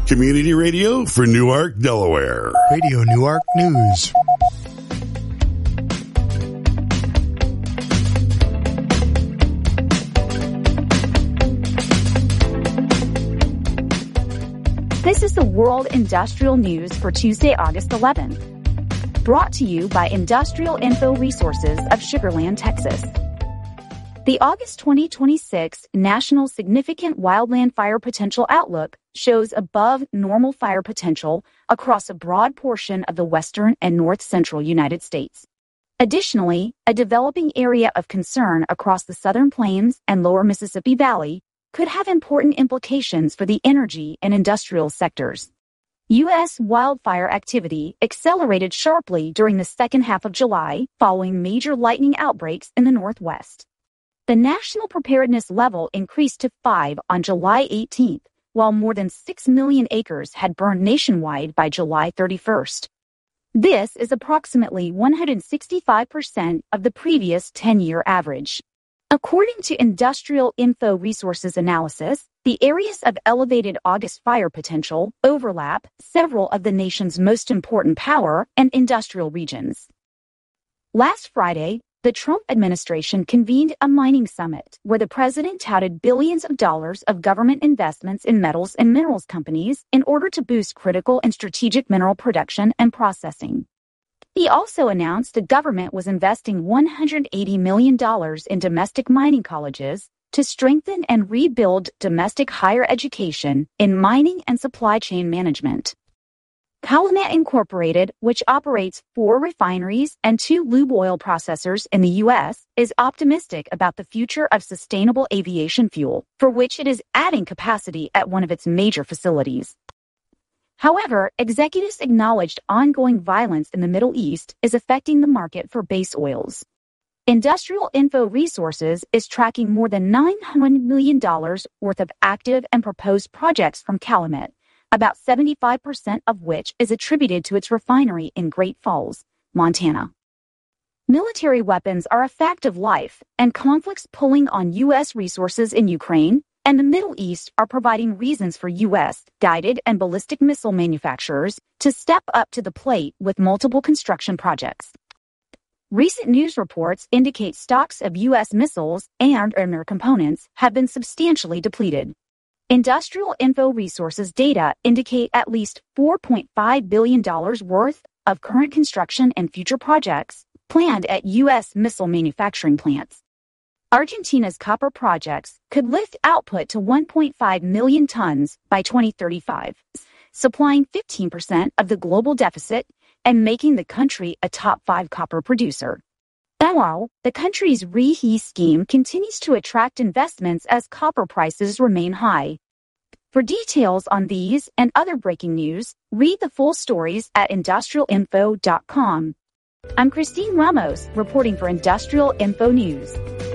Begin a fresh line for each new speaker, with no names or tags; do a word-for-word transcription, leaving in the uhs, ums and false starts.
Community radio for Newark, Delaware.
Radio Newark News.
This is the World Industrial News for Tuesday, August eleventh. Brought to you by Industrial Info Resources of Sugar Land, Texas. The August twenty twenty-six National Significant Wildland Fire Potential Outlook shows above normal fire potential across a broad portion of the western and north-central United States. Additionally, a developing area of concern across the southern plains and lower Mississippi Valley could have important implications for the energy and industrial sectors. U S wildfire activity accelerated sharply during the second half of July following major lightning outbreaks in the Northwest. The national preparedness level increased to five on July eighteenth, while more than six million acres had burned nationwide by July thirty-first. This is approximately one hundred sixty-five percent of the previous ten-year average. According to Industrial Info Resources analysis, the areas of elevated August fire potential overlap several of the nation's most important power and industrial regions. Last Friday, the Trump administration convened a mining summit where the president touted billions of dollars of government investments in metals and minerals companies in order to boost critical and strategic mineral production and processing. He also announced the government was investing one hundred eighty million dollars in domestic mining colleges to strengthen and rebuild domestic higher education in mining and supply chain management. Calumet Incorporated, which operates four refineries and two lube oil processors in the U S, is optimistic about the future of sustainable aviation fuel, for which it is adding capacity at one of its major facilities. However, executives acknowledged ongoing violence in the Middle East is affecting the market for base oils. Industrial Info Resources is tracking more than nine hundred million dollars worth of active and proposed projects from Calumet, about seventy-five percent of which is attributed to its refinery in Great Falls, Montana. Military weapons are a fact of life, and conflicts pulling on U S resources in Ukraine and the Middle East are providing reasons for U S guided and ballistic missile manufacturers to step up to the plate with multiple construction projects. Recent news reports indicate stocks of U S missiles and their components have been substantially depleted. Industrial Info Resources data indicate at least four point five billion dollars worth of current construction and future projects planned at U S missile manufacturing plants. Argentina's copper projects could lift output to one point five million tons by twenty thirty-five, supplying fifteen percent of the global deficit and making the country a top five copper producer. Meanwhile, the country's ReHe scheme continues to attract investments as copper prices remain high. For details on these and other breaking news, read the full stories at industrial info dot com. I'm Christine Ramos, reporting for Industrial Info News.